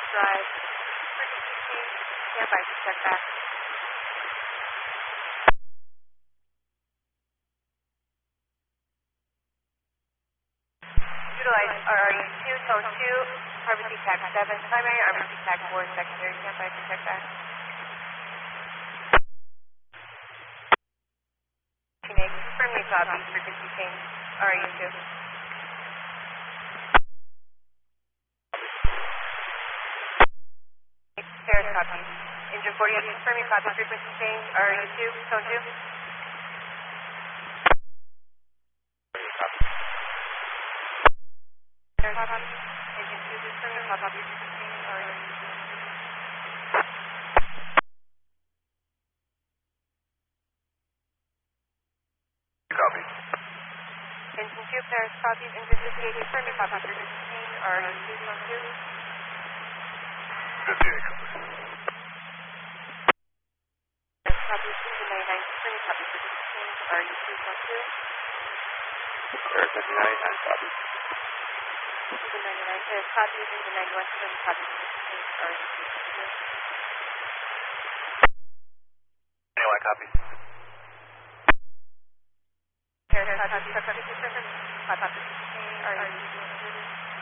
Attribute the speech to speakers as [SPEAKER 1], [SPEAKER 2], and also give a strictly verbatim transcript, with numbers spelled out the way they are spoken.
[SPEAKER 1] Drive. Stand by to check back. Utilize R R U two, code two, Harvard Tag seven, primary, Harvard Tag four, secondary. Stand by to check back. Confirm your copy, frequency change, R R U two. Paris copy. Engine forty-eight, confirm your copy, frequency change, R R U two, code two. Paris copy. Engine two, confirm your copy, frequency change, R R U two.
[SPEAKER 2] Copy.
[SPEAKER 1] Engine two, Paris copy. Engine fifty-eight, confirm your copy, frequency change, R R U two, code two.
[SPEAKER 2] fifty-eight, copy.
[SPEAKER 1] Paris copy. Engine ninety-nine, confirm your copy, frequency change, R R U two, code two.
[SPEAKER 2] Paris ninety-nine, copy.
[SPEAKER 1] Engine ninety-nine, Paris copy. Engine ninety-one, confirm your copy, frequency change, R R U two, code two.
[SPEAKER 2] Anyway, copy.
[SPEAKER 1] Paris copy. Copy, confirm your copy, frequency change, R R U two, code two.